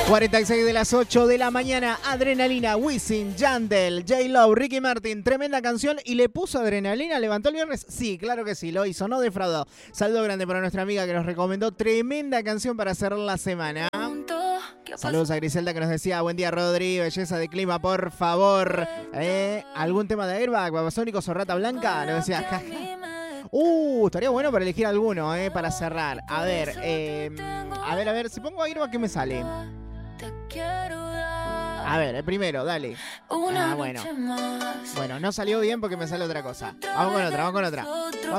46 de las 8 de la mañana, Adrenalina, Wisin, Yandel, J-Lo, Ricky Martin, tremenda canción. ¿Y le puso adrenalina? ¿Levantó el viernes? Sí, claro que sí, lo hizo, no defraudó. Saludo grande para nuestra amiga que nos recomendó tremenda canción para cerrar la semana. Saludos a Griselda que nos decía, buen día Rodri, belleza de clima, por favor. ¿Algún tema de Airbag, Babasónicos o Rata Blanca? Nos decía, jaja. Estaría bueno para elegir alguno, para cerrar. A ver, si pongo Airbag, ¿qué me sale? A ver, el primero, dale. Bueno, no salió bien porque me sale otra cosa. Vamos con otra.